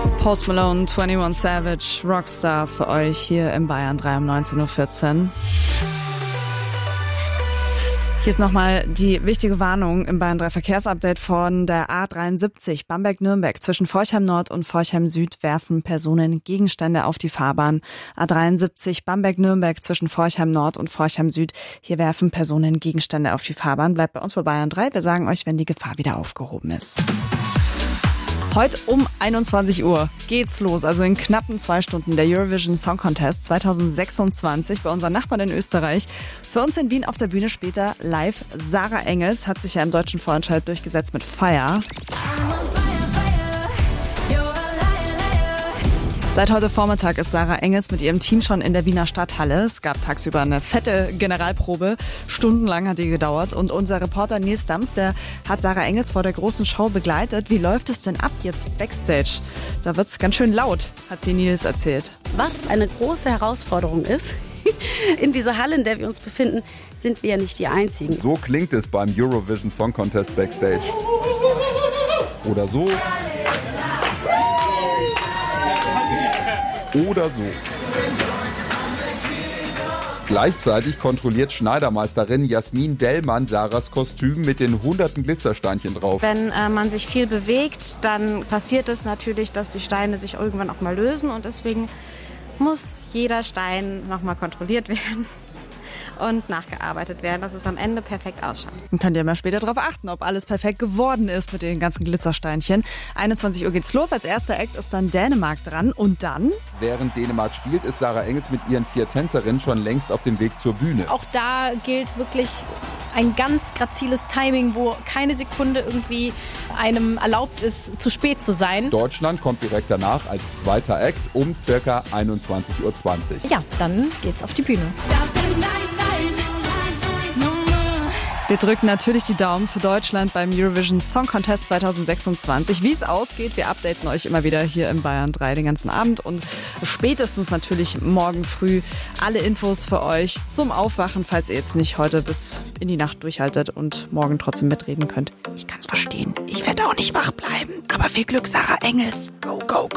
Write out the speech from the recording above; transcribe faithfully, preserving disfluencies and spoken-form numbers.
Post Malone, einundzwanzig Savage, Rockstar für euch hier im Bayern drei um neunzehn Uhr vierzehn. Hier ist nochmal die wichtige Warnung im Bayern drei Verkehrsupdate von der A dreiundsiebzig Bamberg-Nürnberg. Zwischen Forchheim Nord und Forchheim Süd werfen Personen Gegenstände auf die Fahrbahn. A dreiundsiebzig Bamberg-Nürnberg zwischen Forchheim Nord und Forchheim Süd. Hier werfen Personen Gegenstände auf die Fahrbahn. Bleibt bei uns bei Bayern drei. Wir sagen euch, wenn die Gefahr wieder aufgehoben ist. Heute um einundzwanzig Uhr geht's los, also in knappen zwei Stunden der Eurovision Song Contest zwanzig sechsundzwanzig bei unseren Nachbarn in Österreich. Für uns in Wien auf der Bühne später live. Sarah Engels hat sich ja im deutschen Vorentscheid durchgesetzt mit Fire. Seit heute Vormittag ist Sarah Engels mit ihrem Team schon in der Wiener Stadthalle. Es gab tagsüber eine fette Generalprobe. Stundenlang hat die gedauert. Und unser Reporter Nils Dams, der hat Sarah Engels vor der großen Show begleitet. Wie läuft es denn ab jetzt Backstage? Da wird's ganz schön laut, hat sie Nils erzählt. Was eine große Herausforderung ist, in dieser Halle, in der wir uns befinden, sind wir ja nicht die Einzigen. So klingt es beim Eurovision Song Contest Backstage. Oder so. Oder so. Gleichzeitig kontrolliert Schneidermeisterin Jasmin Dellmann Sarahs Kostüm mit den hunderten Glitzersteinchen drauf. Wenn äh, man sich viel bewegt, dann passiert es natürlich, dass die Steine sich irgendwann auch mal lösen und deswegen muss jeder Stein nochmal kontrolliert werden und nachgearbeitet werden, dass es am Ende perfekt ausschaut. Dann könnt ihr mal später darauf achten, ob alles perfekt geworden ist mit den ganzen Glitzersteinchen. einundzwanzig Uhr geht's los. Als erster Act ist dann Dänemark dran und dann? Während Dänemark spielt, ist Sarah Engels mit ihren vier Tänzerinnen schon längst auf dem Weg zur Bühne. Auch da gilt wirklich ein ganz graziles Timing, wo keine Sekunde irgendwie einem erlaubt ist, zu spät zu sein. Deutschland kommt direkt danach als zweiter Act um ca. einundzwanzig Uhr zwanzig. Ja, dann geht's auf die Bühne. Wir drücken natürlich die Daumen für Deutschland beim Eurovision Song Contest zwanzig sechsundzwanzig. Wie es ausgeht, wir updaten euch immer wieder hier im Bayern drei den ganzen Abend und spätestens natürlich morgen früh alle Infos für euch zum Aufwachen, falls ihr jetzt nicht heute bis in die Nacht durchhaltet und morgen trotzdem mitreden könnt. Ich kann's verstehen. Ich werde auch nicht wach bleiben, aber viel Glück, Sarah Engels. Go, go, go.